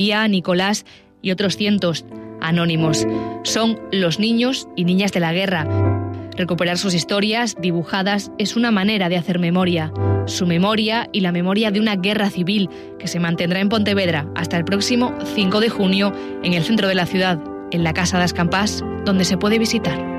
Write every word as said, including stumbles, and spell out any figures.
María, Nicolás y otros cientos anónimos. Son los niños y niñas de la guerra. Recuperar sus historias dibujadas es una manera de hacer memoria. Su memoria y la memoria de una guerra civil que se mantendrá en Pontevedra hasta el próximo cinco de junio en el centro de la ciudad, en la Casa das Campás, donde se puede visitar.